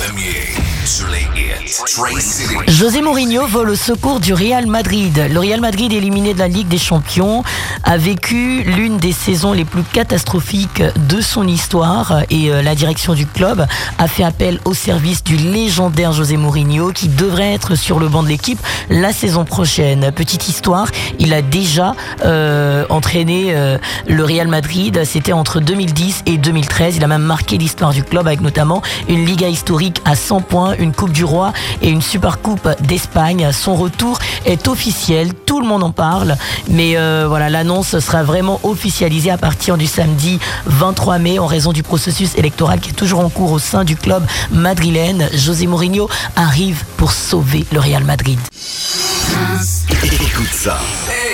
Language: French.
José Mourinho vole au secours du Real Madrid. Le Real Madrid, éliminé de la Ligue des Champions, a vécu l'une des saisons les plus catastrophiques de son histoire et la direction du club a fait appel au service du légendaire José Mourinho qui devrait être sur le banc de l'équipe la saison prochaine. Petite histoire, il a déjà entraîné le Real Madrid, c'était entre 2010 et 2013. Il a même marqué l'histoire du club avec notamment une Liga historique à 100 points, une Coupe du Roi et une Supercoupe d'Espagne. Son retour est officiel, tout le monde en parle, mais voilà, l'annonce sera vraiment officialisée à partir du samedi 23 mai en raison du processus électoral qui est toujours en cours au sein du club madrilène. José Mourinho arrive pour sauver le Real Madrid. Écoute ça.